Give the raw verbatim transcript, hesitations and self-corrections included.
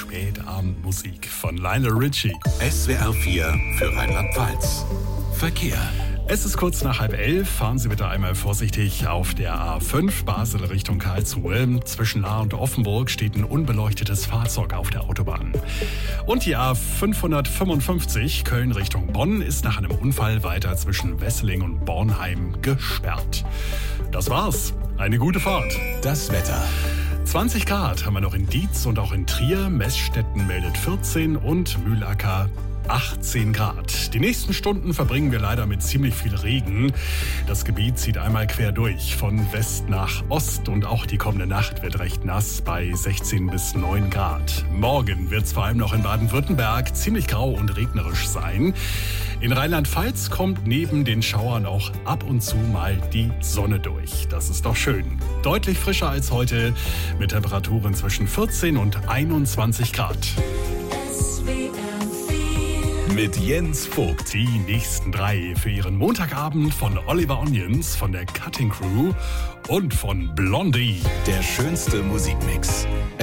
Spätabendmusik von Lionel Richie. S W R vier für Rheinland-Pfalz. Verkehr. Es ist kurz nach halb elf. Fahren Sie bitte einmal vorsichtig auf der A fünf Basel Richtung Karlsruhe. Zwischen Lahr und Offenburg steht ein unbeleuchtetes Fahrzeug auf der Autobahn. Und die A fünfhundertfünfundfünfzig Köln Richtung Bonn ist nach einem Unfall weiter zwischen Wesseling und Bornheim gesperrt. Das war's. Eine gute Fahrt. Das Wetter. zwanzig Grad haben wir noch in Dietz und auch in Trier. Messstetten meldet vierzehn und Mühlacker achtzehn Grad. Die nächsten Stunden verbringen wir leider mit ziemlich viel Regen. Das Gebiet zieht einmal quer durch, von West nach Ost, und auch die kommende Nacht wird recht nass bei sechzehn bis neun Grad. Morgen wird es vor allem noch in Baden-Württemberg ziemlich grau und regnerisch sein. In Rheinland-Pfalz kommt neben den Schauern auch ab und zu mal die Sonne durch. Das ist doch schön. Deutlich frischer als heute mit Temperaturen zwischen vierzehn und einundzwanzig Grad. Mit Jens Vogt. Die nächsten drei für Ihren Montagabend von Oliver Onions, von der Cutting Crew und von Blondie. Der schönste Musikmix.